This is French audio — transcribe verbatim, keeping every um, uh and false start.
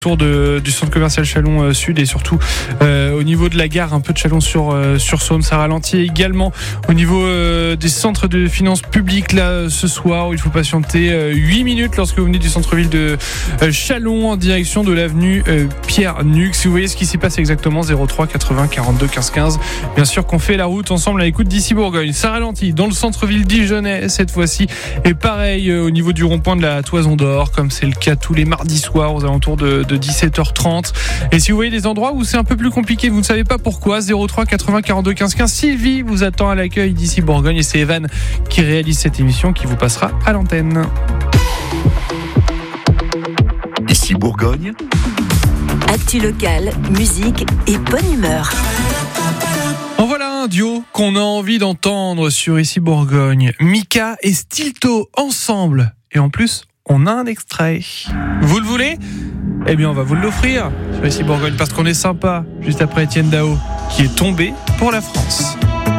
autour de, du centre commercial Chalon euh, Sud et surtout euh, au niveau de la gare, un peu de Chalon sur euh, sur Saône. Ça ralentit également au niveau euh, des centres de finances publiques là ce soir où il faut patienter euh, huit minutes lorsque vous venez du centre-ville de euh, Chalon en direction de l'avenue euh, Pierre Nuc. Si vous voyez ce qui s'y passe exactement, zéro trois quatre-vingts quarante-deux quinze quinze. Bien sûr qu'on fait la route ensemble à l'écoute d'ici Bourgogne. Ça ralentit dans le centre-ville dijonnais cette fois-ci et pareil euh, au niveau du rond-point de la Toison d'Or comme c'est le cas tous les mardis soirs aux alentours de de dix-sept heures trente. Et si vous voyez des endroits où c'est un peu plus compliqué, vous ne savez pas pourquoi, zéro trois quatre-vingts quarante-deux quinze quinze. Sylvie vous attend à l'accueil d'ici Bourgogne et c'est Evan qui réalise cette émission qui vous passera à l'antenne. Ici Bourgogne. Actu locale, musique et bonne humeur. En voilà un duo qu'on a envie d'entendre sur Ici Bourgogne. Mika et Stilto ensemble. Et en plus, on a un extrait. Vous le voulez ? Eh bien, on va vous l'offrir sur Ici Bourgogne parce qu'on est sympa. Juste après Etienne Dao qui est tombé pour la France.